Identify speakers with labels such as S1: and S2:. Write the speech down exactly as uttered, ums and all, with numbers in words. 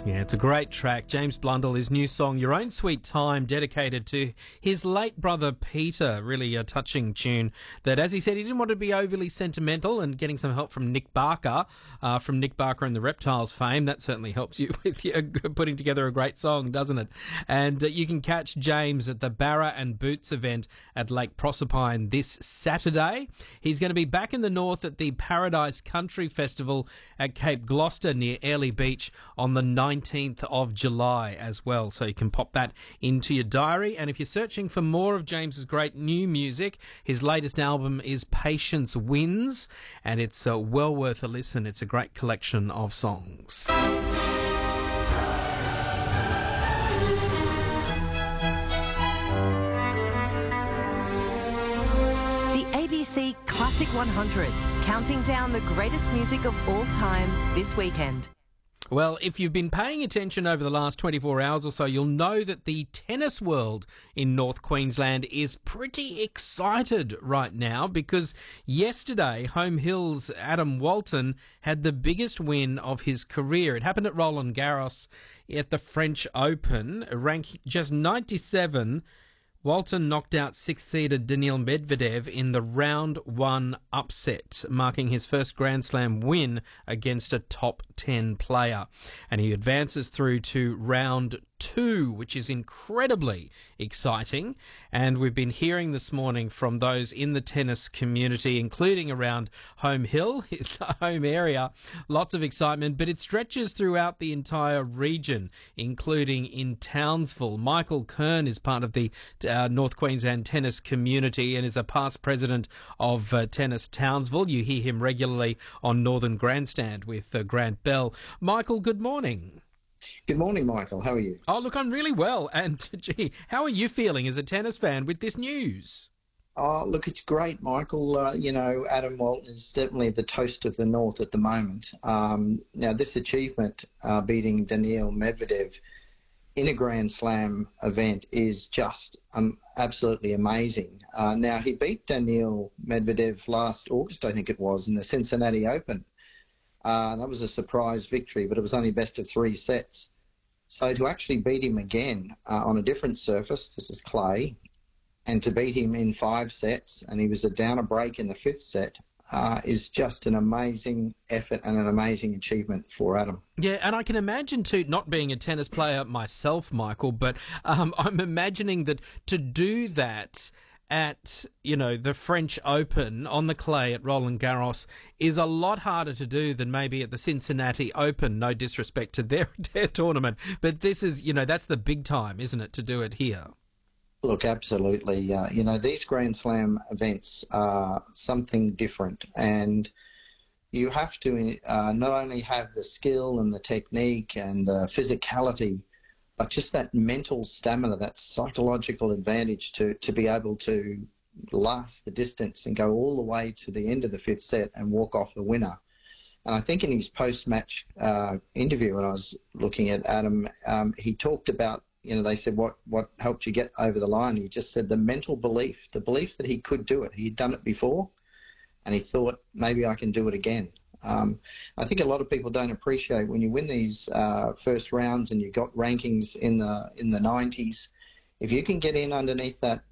S1: Yeah, it's a great track. James Blundell, his new song, Your Own Sweet Time, dedicated to his late brother Peter. Really a touching tune that, as he said, he didn't want to be overly sentimental, and getting some help from Nick Barker, uh, from Nick Barker and the Reptiles fame, that certainly helps you with your, putting together a great song, doesn't it? And uh, you can catch James at the Barra and Boots event at Lake Proserpine this Saturday. He's going to be back in the north at the Paradise Country Festival at Cape Gloucester near Airlie Beach on the nineteenth of July as well. So you can pop that into your diary. And if you're searching for more of James's great new music, his latest album is Patience Wins, and it's uh, well worth a listen. It's a great collection of songs.
S2: The A B C Classic one hundred, counting down the greatest music of all time this weekend.
S1: Well, if you've been paying attention over the last twenty-four hours or so, you'll know that the tennis world in North Queensland is pretty excited right now, because yesterday, Home Hill's Adam Walton had the biggest win of his career. It happened at Roland Garros at the French Open, ranked just ninety-seven. Walton knocked out sixth-seeded Daniil Medvedev in the round one upset, marking his first Grand Slam win against a top ten player. And he advances through to round two, which is incredibly exciting. And we've been hearing this morning from those in the tennis community, including around Home Hill, his home area, lots of excitement, but it stretches throughout the entire region, including in Townsville. Michael Kern is part of the uh, North Queensland tennis community and is a past president of uh, Tennis Townsville. You hear him regularly on Northern Grandstand with uh, Grant Bell. Michael, good morning.
S3: Good morning, Michael. How are you?
S1: Oh, look, I'm really well. And, gee, how are you feeling as a tennis fan with this news?
S3: Oh, look, it's great, Michael. Uh, you know, Adam Walton is definitely the toast of the North at the moment. Um, now, this achievement, uh, beating Daniil Medvedev in a Grand Slam event, is just um, absolutely amazing. Uh, now, he beat Daniil Medvedev last August, I think it was, in the Cincinnati Open. Uh, that was a surprise victory, but it was only best of three sets. So to actually beat him again uh, on a different surface, this is clay, and to beat him in five sets, and he was a down a break in the fifth set, uh, is just an amazing effort and an amazing achievement for Adam.
S1: Yeah, and I can imagine too, not being a tennis player myself, Michael, but um, I'm imagining that to do that at, you know, the French Open on the clay at Roland Garros is a lot harder to do than maybe at the Cincinnati Open. No disrespect to their, their tournament, but this is, you know, that's the big time, isn't it, to do it here?
S3: Look, absolutely. Uh, you know, these Grand Slam events are something different, and you have to uh, not only have the skill and the technique and the physicality, but just that mental stamina, that psychological advantage to, to be able to last the distance and go all the way to the end of the fifth set and walk off the winner. And I think in his post-match uh, interview, when I was looking at Adam, um, he talked about, you know, they said, what, what helped you get over the line? He just said the mental belief, the belief that he could do it. He'd done it before, and he thought, maybe I can do it again. Um, I think a lot of people don't appreciate when you win these uh, first rounds and you've got rankings in the in the nineties. If you can get in underneath that